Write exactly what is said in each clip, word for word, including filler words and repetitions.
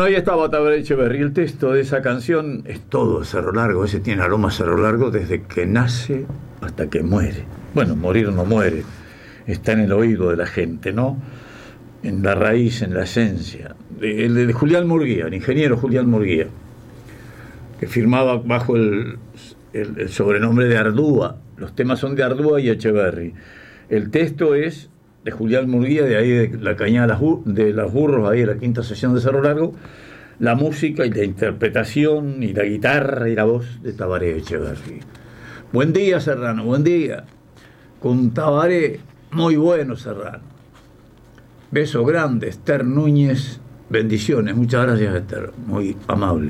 Bueno, ahí estaba Tabaré Echeverri. El texto de esa canción es todo de Cerro Largo. Ese tiene aroma a Cerro Largo desde que nace hasta que muere. Bueno, morir no muere. Está en el oído de la gente, ¿no? En la raíz, en la esencia. El de Julián Murguía, el ingeniero Julián Murguía, que firmaba bajo el, el, el sobrenombre de Ardúa. Los temas son de Ardúa y Echeverri. El texto es de Julián Murguía, de ahí de la Cañada de los Burros, ahí de la quinta sesión de Cerro Largo. La música y la interpretación y la guitarra y la voz de Tabaré Echeverri. Buen día, Serrano, buen día. Con Tabaré, muy bueno, Serrano. Beso grande, Esther Núñez, bendiciones. Muchas gracias, Esther, muy amable.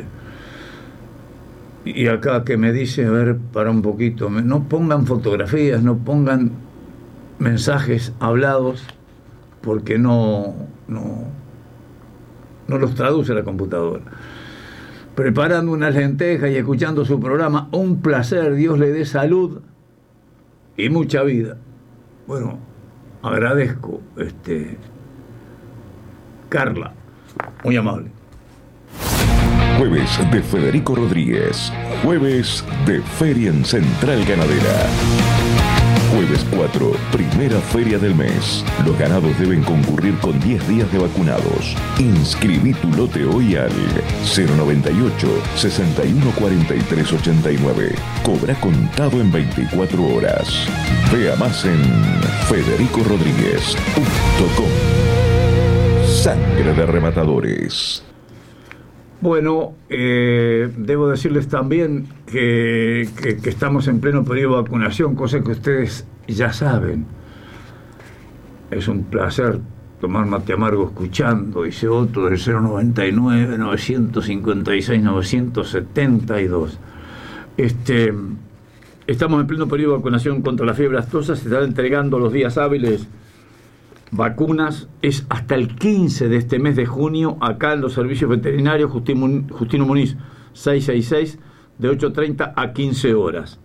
Y acá que me dice, a ver, para un poquito, no pongan fotografías, no pongan mensajes hablados, porque no, no, no los traduce la computadora. Preparando unas lentejas y escuchando su programa, un placer, Dios le dé salud y mucha vida. Bueno, agradezco, este, Carla, muy amable. Jueves de Federico Rodríguez, jueves de Feria en Central Ganadera. Jueves cuatro, primera feria del mes. Los ganados deben concurrir con diez días de vacunados. Inscribí tu lote hoy al cero noventa y ocho, sesenta y uno cuarenta y tres ochenta y nueve. Cobra contado en veinticuatro horas. Vea más en federico rodríguez punto com. Sangre de rematadores. Bueno, eh, debo decirles también que, que, que estamos en pleno periodo de vacunación, cosa que ustedes ya saben. Es un placer tomar mate amargo escuchando, dice otro del cero noventa y nueve, novecientos cincuenta y seis, novecientos setenta y dos. Este, estamos en pleno periodo de vacunación contra la fiebre aftosa. Se están entregando los días hábiles vacunas, es hasta el quince de este mes de junio, acá en los servicios veterinarios Justino Muniz seiscientos sesenta y seis, de ocho treinta a quince horas.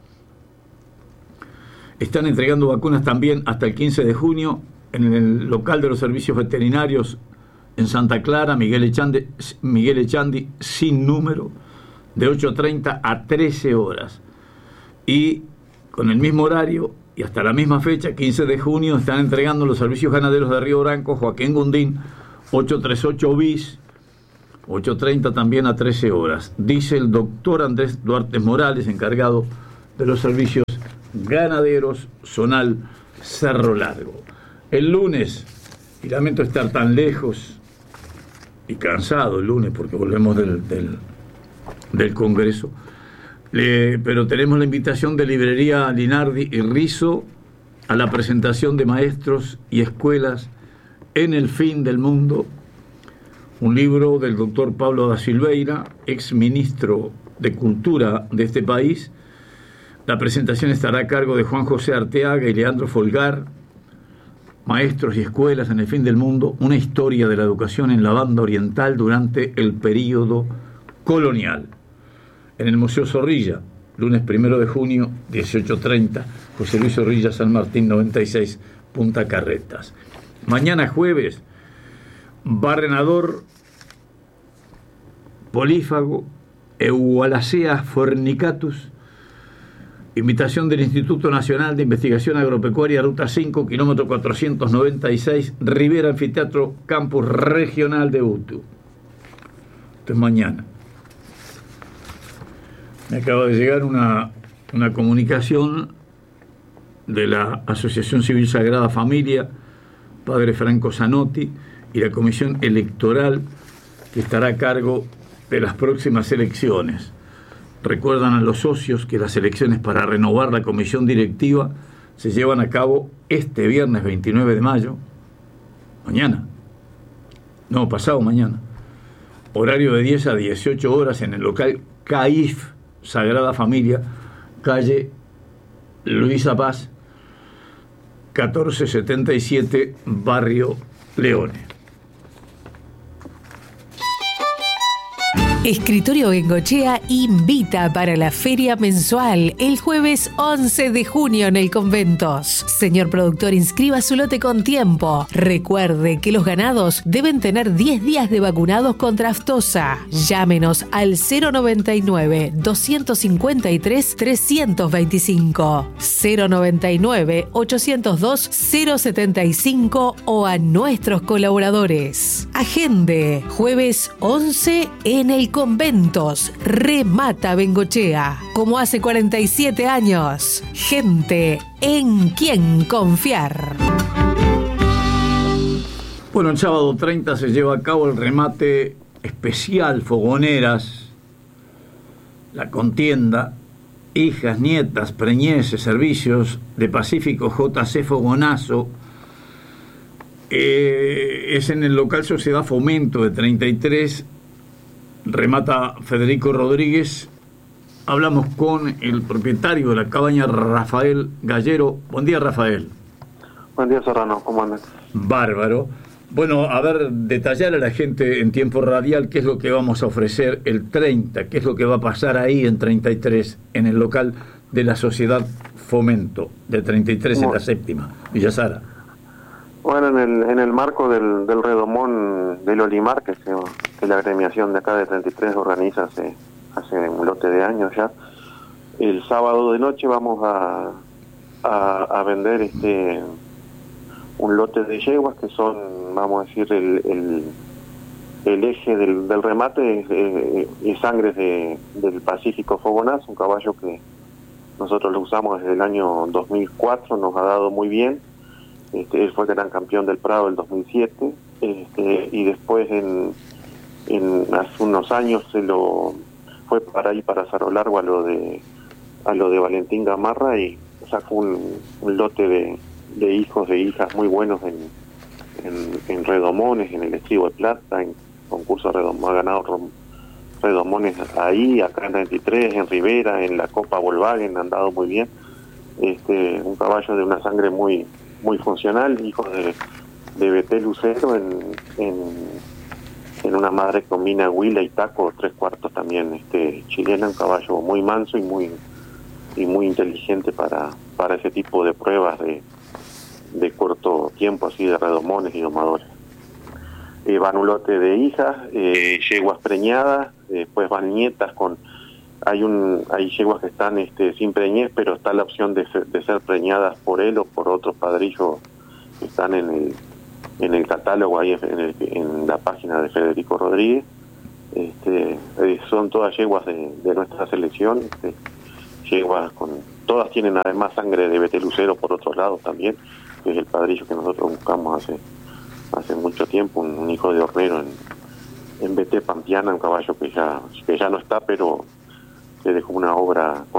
Están entregando vacunas también hasta el quince de junio en el local de los servicios veterinarios en Santa Clara, Miguel Echandi, Miguel Echandi sin número, de ocho treinta a trece horas. Y con el mismo horario y hasta la misma fecha, quince de junio, están entregando los servicios ganaderos de Río Branco, Joaquín Gundín, ochocientos treinta y ocho bis, ocho treinta también a trece horas. Dice el doctor Andrés Duarte Morales, encargado de los servicios ganaderos zonal Cerro Largo. El lunes, y lamento estar tan lejos y cansado el lunes porque volvemos del, del, del Congreso, Le, pero tenemos la invitación de Librería Linardi y Rizo a la presentación de Maestros y Escuelas en el Fin del Mundo, un libro del doctor Pablo da Silveira, ex ministro de Cultura de este país. La presentación estará a cargo de Juan José Arteaga y Leandro Folgar. Maestros y Escuelas en el Fin del Mundo, una historia de la educación en la banda oriental durante el período colonial. En el Museo Zorrilla, lunes primero de junio, dieciocho treinta, José Luis Zorrilla, San Martín noventa y seis, Punta Carretas. Mañana jueves, Barrenador Polífago, Eualacea fornicatus, invitación del Instituto Nacional de Investigación Agropecuaria, Ruta cinco, kilómetro cuatrocientos noventa y seis, Rivera Anfiteatro, Campus Regional de Utu. Esto es mañana. Me acaba de llegar una, una comunicación de la Asociación Civil Sagrada Familia, Padre Franco Zanotti, y la Comisión Electoral que estará a cargo de las próximas elecciones. Recuerdan a los socios que las elecciones para renovar la comisión directiva se llevan a cabo este viernes veintinueve de mayo, mañana, no, pasado mañana, horario de diez a dieciocho horas en el local C A I F Sagrada Familia, calle Luisa Paz, catorce setenta y siete, Barrio Leone. Escritorio Bengochea invita para la feria mensual el jueves once de junio en el Conventos. Señor productor, inscriba su lote con tiempo. Recuerde que los ganados deben tener diez días de vacunados contra aftosa. Llámenos al cero noventa y nueve, doscientos cincuenta y tres, trescientos veinticinco, cero noventa y nueve, ochocientos dos, cero setenta y cinco o a nuestros colaboradores. Agende, jueves once en el Conventos. Remata Bengochea, como hace cuarenta y siete años. Gente en quien confiar. Bueno, el sábado treinta se lleva a cabo el remate especial Fogoneras, la contienda Hijas, Nietas, Preñeces, Servicios de Pacífico J C Fogonazo. Eh, es en el local Sociedad Fomento de treinta y tres. Remata Federico Rodríguez. Hablamos con el propietario de la cabaña, Rafael Gallero. Buen día, Rafael. Buen día, Serrano. ¿Cómo andas? Bárbaro. Bueno, a ver, detallar a la gente en tiempo radial qué es lo que vamos a ofrecer el treinta, qué es lo que va a pasar ahí en treinta y tres, en el local de la Sociedad Fomento de treinta y tres en la séptima, Villa Sara. Bueno, en el, en el marco del, del Redomón del Olimar, que, se, que la agremiación de acá de treinta y tres organiza hace, hace un lote de años ya, el sábado de noche vamos a, a, a vender este un lote de yeguas que son, vamos a decir, el, el, el eje del, del remate es, es, es sangre de, del Pacífico Fogonazo, un caballo que nosotros lo usamos desde el año dos mil cuatro, nos ha dado muy bien. Este, él fue gran campeón del Prado el dos mil siete, este, y después en, en hace unos años se lo fue para ahí para Cerro Largo a lo de a lo de Valentín Gamarra y sacó un, un lote de, de hijos e hijas muy buenos en, en, en redomones, en el Estribo de Plata, en concurso redomón, ha ganado redomones ahí, acá en treinta y tres, en Rivera, en la Copa Volkswagen, han dado muy bien. Este, un caballo de una sangre muy muy funcional, hijo de, de Beté Lucero en, en, en una madre que combina huila y taco, tres cuartos también, este chilena, un caballo muy manso y muy y muy inteligente para, para ese tipo de pruebas de, de corto tiempo, así de redomones y domadores. Eh, van un lote de hijas, eh, yeguas preñadas, después eh, van nietas con Hay un hay yeguas que están este, sin preñez, pero está la opción de ser, de ser preñadas por él o por otros padrillos que están en el en el catálogo ahí en, el, en la página de Federico Rodríguez. Este, eh, son todas yeguas de, de nuestra selección, este, yeguas con todas tienen además sangre de Beté Lucero por otro lado también, que es el padrillo que nosotros buscamos hace hace mucho tiempo, un, un hijo de hornero en en Beté Pampiana, un caballo que ya que ya no está, pero que dejó una obra